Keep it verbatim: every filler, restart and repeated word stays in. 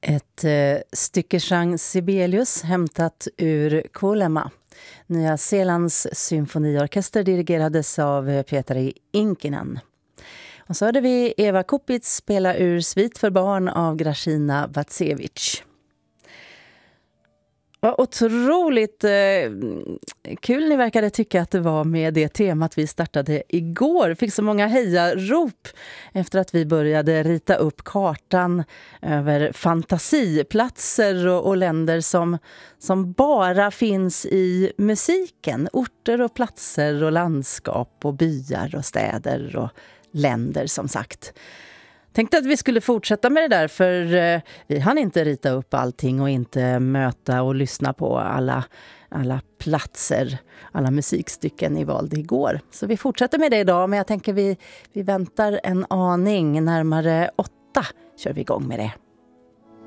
Ett eh, stycke Jean Sibelius hämtat ur Kuolema. Nya Zeelands symfoniorkester dirigerades av eh, Peter Inkinen. Och så hade vi Eva Kupitz spela ur Svit för barn av Grażyna Vatsevich. Vad otroligt eh, kul ni verkade tycka att det var med det temat vi startade igår. Fick så många hejarop efter att vi började rita upp kartan över fantasiplatser och, och länder som, som bara finns i musiken. Orter och platser och landskap och byar och städer och länder som sagt. Tänkte att vi skulle fortsätta med det där för eh, vi hann inte rita upp allting och inte möta och lyssna på alla, alla platser, alla musikstycken ni valde igår. Så vi fortsätter med det idag, men jag tänker vi, vi väntar en aning, närmare åtta kör vi igång med det.